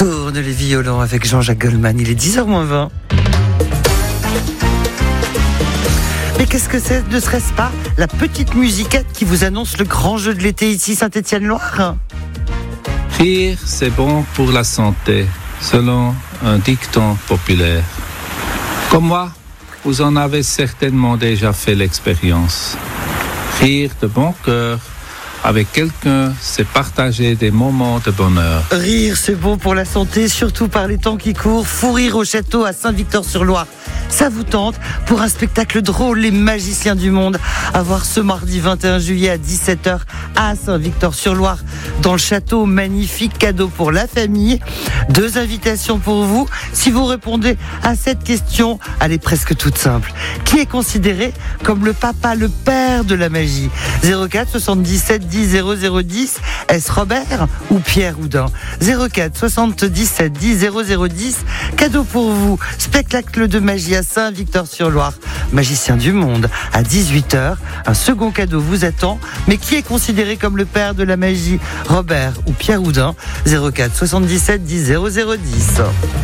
Tourne les violons avec Jean-Jacques Goldman. Il est 10h-20. Mais qu'est-ce que c'est? Ne serait-ce pas la petite musiquette qui vous annonce le grand jeu de l'été ici, Saint-Étienne-Loire? Rire, c'est bon pour la santé, selon un dicton populaire. Comme moi, vous en avez certainement déjà fait l'expérience. Rire de bon cœur avec quelqu'un, c'est partager des moments de bonheur. Rire, c'est bon pour la santé, surtout par les temps qui courent. Fou rire au château à Saint-Victor-sur-Loire. Ça vous tente pour un spectacle drôle, les magiciens du monde, à voir ce mardi 21 juillet à 17h à Saint-Victor-sur-Loire dans le château. Magnifique cadeau pour la famille. 2 invitations pour vous. Si vous répondez à cette question, elle est presque toute simple. Qui est considéré comme le papa, le père de la magie? 04 77 10 0010. Est-ce Robert ou Pierre Houdin? 04 77 10 0010. Cadeau pour vous. Spectacle de magie à Saint-Victor-sur-Loire. Magicien du monde à 18h. Un second cadeau vous attend. Mais qui est considéré comme le père de la magie? Robert ou Pierre Houdin? 04 77 10 0010.